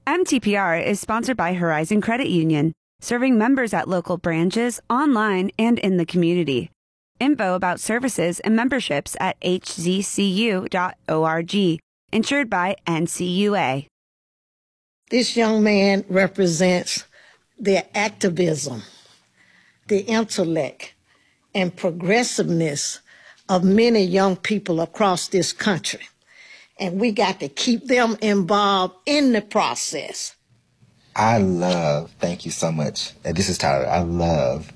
MTPR is sponsored by Horizon Credit Union, serving members at local branches, online, and in the community. Info about services and memberships at hzcu.org, insured by NCUA. This young man represents the activism, the intellect, and progressiveness of many young people across this country. And we got to keep them involved in the process. Thank you so much. This is Tyler. I love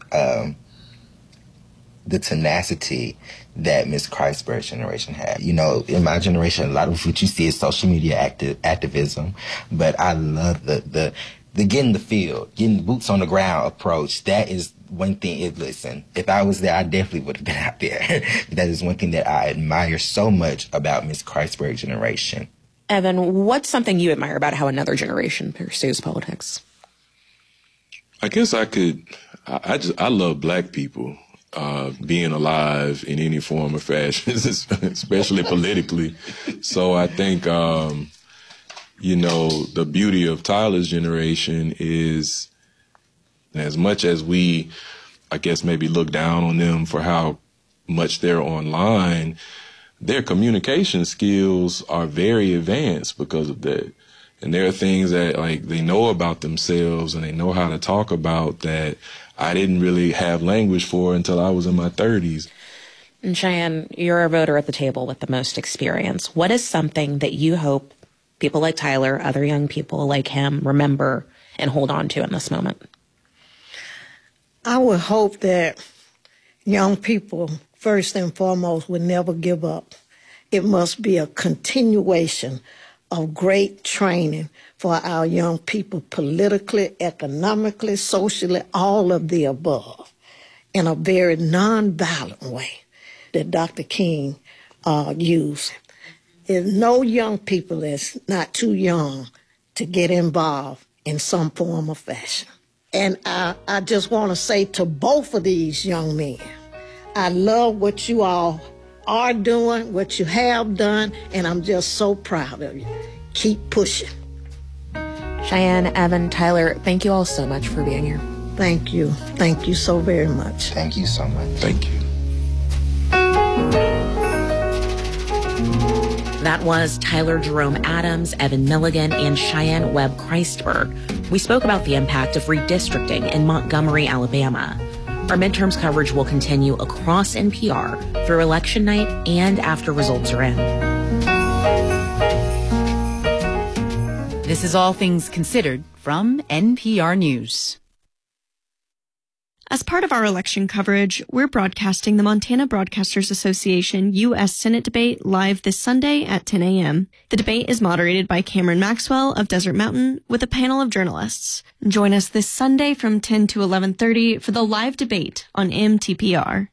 the tenacity that Ms. Christberg's generation had. You know, in my generation, a lot of what you see is social media activism, but I love the get in the field, getting boots on the ground approach. That is one thing. Listen, if I was there, I definitely would have been out there. That is one thing that I admire so much about Ms. Christberg's generation. Evan, what's something you admire about how another generation pursues politics? I guess I love black people being alive in any form or fashion, especially politically. So I think, the beauty of Tyler's generation is, as much as we, I guess, maybe look down on them for how much they're online, their communication skills are very advanced because of that. And there are things that, like, they know about themselves and they know how to talk about that I didn't really have language for until I was in my 30s. And Cheyenne, you're a voter at the table with the most experience. What is something that you hope people like Tyler, other young people like him, remember and hold on to in this moment? I would hope that young people, first and foremost, would never give up. It must be a continuation of great training for our young people, politically, economically, socially, all of the above, in a very nonviolent way that Dr. King used. There's no young people that's not too young to get involved in some form or fashion. And I just want to say to both of these young men, I love what you all are doing, what you have done, and I'm just so proud of you. Keep pushing. Cheyenne, Evan, Tyler, thank you all so much for being here. Thank you. Thank you so very much. Thank you so much. Thank you. That was Tyler Jerome Adams, Evan Milligan, and Cheyenne Webb Christberg. We spoke about the impact of redistricting in Montgomery, Alabama. Our midterms coverage will continue across NPR through election night and after results are in. This is All Things Considered from NPR News. As part of our election coverage, we're broadcasting the Montana Broadcasters Association U.S. Senate debate live this Sunday at 10 a.m. The debate is moderated by Cameron Maxwell of Desert Mountain with a panel of journalists. Join us this Sunday from 10 to 11:30 for the live debate on MTPR.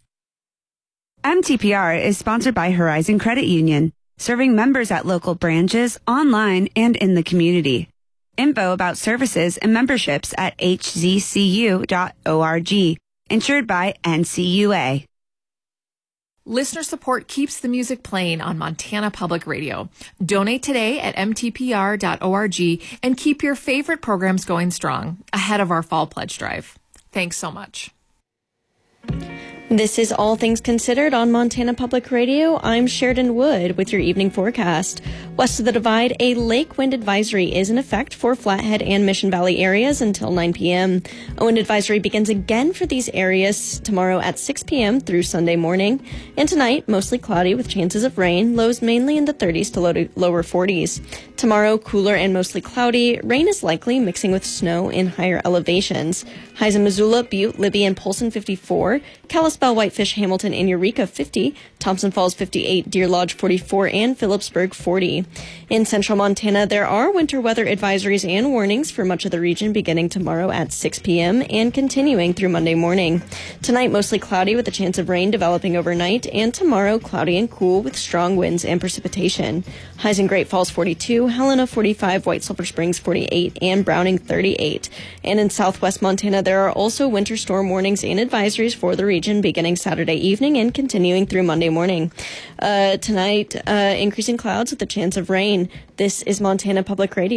MTPR is sponsored by Horizon Credit Union, serving members at local branches, online, and in the community. Info about services and memberships at hzcu.org, insured by NCUA. Listener support keeps the music playing on Montana Public Radio. Donate today at mtpr.org and keep your favorite programs going strong ahead of our fall pledge drive. Thanks so much. This is All Things Considered on Montana Public Radio. I'm Sheridan Wood with your evening forecast. West of the Divide, a lake wind advisory is in effect for Flathead and Mission Valley areas until 9 p.m. A wind advisory begins again for these areas tomorrow at 6 p.m. through Sunday morning. And tonight, mostly cloudy with chances of rain, lows mainly in the 30s to lower 40s. Tomorrow, cooler and mostly cloudy. Rain is likely mixing with snow in higher elevations. Highs in Missoula, Butte, Libby, and Polson 54. Kalispell, Whitefish, Hamilton, and Eureka 50. Thompson Falls 58. Deer Lodge 44. And Phillipsburg 40. In central Montana, there are winter weather advisories and warnings for much of the region beginning tomorrow at 6 p.m. and continuing through Monday morning. Tonight, mostly cloudy with a chance of rain developing overnight. And tomorrow, cloudy and cool with strong winds and precipitation. Highs in Great Falls 42. Helena 45. White Sulphur Springs 48. And Browning 38. And in southwest Montana, there are also winter storm warnings and advisories for the region beginning Saturday evening and continuing through Monday morning. Tonight, increasing clouds with a chance of rain. This is Montana Public Radio.